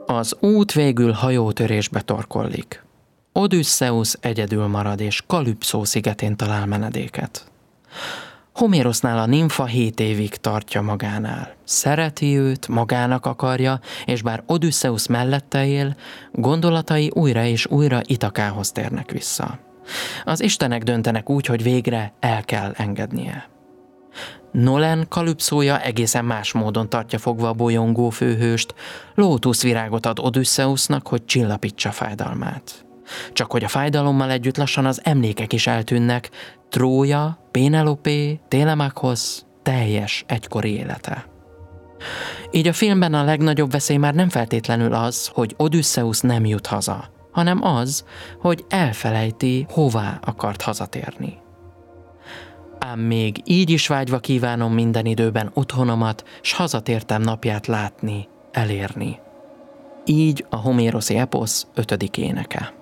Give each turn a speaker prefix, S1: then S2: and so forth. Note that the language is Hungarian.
S1: Az út végül hajótörésbe torkollik. Odüsszeusz egyedül marad, és Kalüpszó szigetén talál menedéket. Homérosznál a nimfa 7 évig tartja magánál. Szereti őt, magának akarja, és bár Odüsszeusz mellette él, gondolatai újra és újra Itakához térnek vissza. Az istenek döntenek úgy, hogy végre el kell engednie. Nolen Kalüpszója egészen más módon tartja fogva a bolyongó főhőst, lótuszvirágot ad Odüsszeusznak, hogy csillapítsa fájdalmát. Csak hogy a fájdalommal együtt lassan az emlékek is eltűnnek, Trója, Pénelopé, Télemakhosz teljes egykori élete. Így a filmben a legnagyobb veszély már nem feltétlenül az, hogy Odüsszeusz nem jut haza, hanem az, hogy elfelejti, hová akart hazatérni. Ám még így is vágyva kívánom minden időben otthonomat, s hazatértem napját látni, elérni. Így a homéroszi eposz 5. éneke.